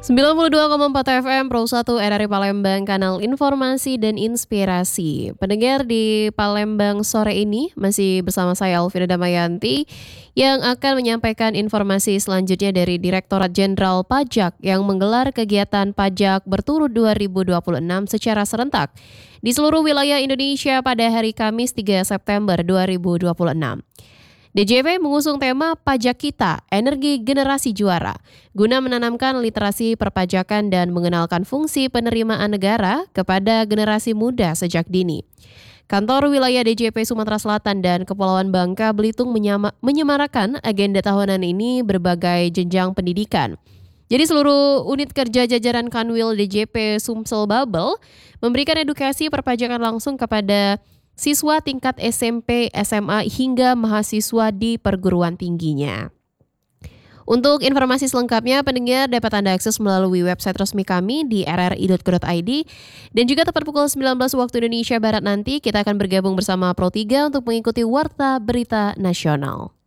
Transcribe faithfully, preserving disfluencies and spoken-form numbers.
sembilan puluh dua koma empat F M Pro satu R R I Palembang, kanal informasi dan inspirasi. Pendengar di Palembang sore ini masih bersama saya Alvira Damayanti yang akan menyampaikan informasi selanjutnya dari Direktorat Jenderal Pajak yang menggelar kegiatan pajak berturut dua ribu dua puluh enam secara serentak di seluruh wilayah Indonesia pada hari Kamis tiga September dua ribu dua puluh enam. D J P mengusung tema Pajak Kita, Energi Generasi Juara, guna menanamkan literasi perpajakan dan mengenalkan fungsi penerimaan negara kepada generasi muda sejak dini. Kantor wilayah D J P Sumatera Selatan dan Kepulauan Bangka Belitung menyama, menyemarakan agenda tahunan ini berbagai jenjang pendidikan. Jadi seluruh unit kerja jajaran Kanwil D J P Sumsel Babel memberikan edukasi perpajakan langsung kepada siswa tingkat S M P, S M A hingga mahasiswa di perguruan tingginya. Untuk informasi selengkapnya, pendengar dapat Anda akses melalui website resmi kami di r r i dot co dot i d dan juga tepat pukul sembilan belas waktu Indonesia Barat nanti kita akan bergabung bersama Pro tiga untuk mengikuti Warta Berita Nasional.